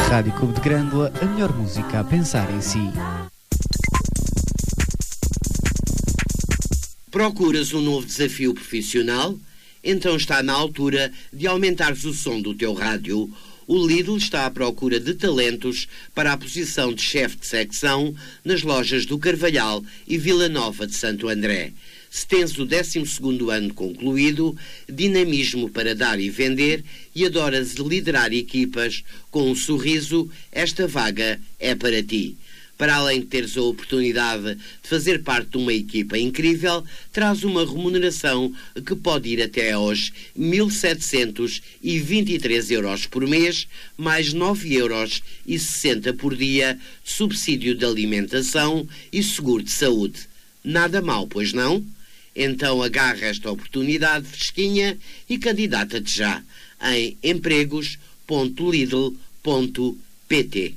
Rádio Clube de Grândola, a melhor música a pensar em si. Procuras um novo desafio profissional? Então está na altura de aumentares o som do teu rádio. O Lidl está à procura de talentos para a posição de chefe de secção nas lojas do Carvalhal e Vila Nova de Santo André. Se tens o 12º ano concluído, dinamismo para dar e vender e adoras liderar equipas com um sorriso, esta vaga é para ti. Para além de teres a oportunidade de fazer parte de uma equipa incrível, traz uma remuneração que pode ir até aos 1.723 euros por mês, mais 9,60 euros por dia de subsídio de alimentação e seguro de saúde. Nada mal, pois não? Então agarra esta oportunidade fresquinha e candidata-te já em empregos.lidl.pt.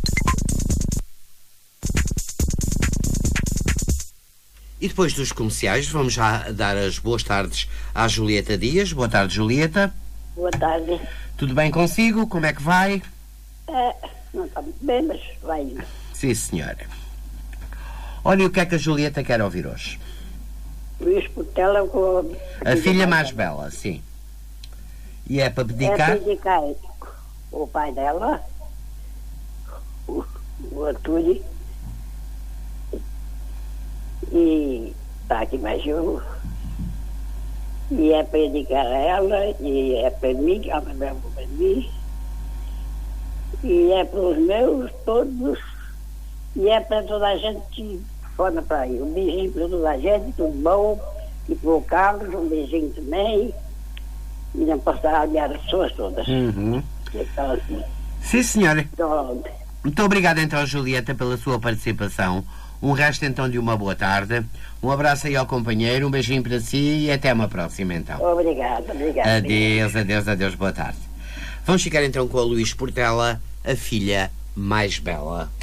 E depois dos comerciais, vamos já dar as boas tardes à Julieta Dias. Boa tarde, Julieta. Boa tarde. Tudo bem consigo? Como é que vai? Não está muito bem, mas vai indo. Sim, senhora. Olha, o que é que a Julieta quer ouvir hoje? Luís Portela com A filha mais bela, sim. E é para dedicar? É para dedicar o pai dela, o Artúrio, e está aqui mais eu. E é para dedicar a ela, e é para mim, que ela me leva para mim, e é para os meus todos, e é para toda a gente que fora para aí. Um beijinho para toda a gente, tudo bom, e para o Carlos, um beijinho também, e não posso dar a minha as pessoas todas. Então, assim, sim, senhora. Pronto. Muito obrigado então, Julieta, pela sua participação. Um resto então de uma boa tarde. Um abraço aí ao companheiro, um beijinho para si e até uma próxima então. Obrigada. Adeus, boa tarde. Vamos ficar então com a Luís Portela, a filha mais bela.